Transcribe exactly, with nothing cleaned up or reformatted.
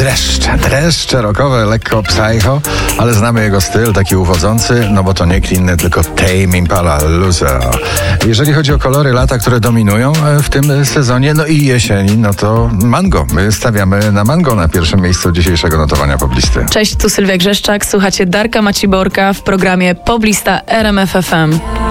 Dreszcze, dreszcze rockowe, lekko psycho, ale znamy jego styl, taki uwodzący, no bo to nie kto inny, tylko Tame Impala, Loser. Jeżeli chodzi o kolory lata, które dominują w tym sezonie, no i jesieni, no to mango. My stawiamy na mango na pierwszym miejscu dzisiejszego notowania Poblisty. Cześć, tu Sylwia Grzeszczak, słuchacie Darka Maciborka w programie Poblista R M F F M.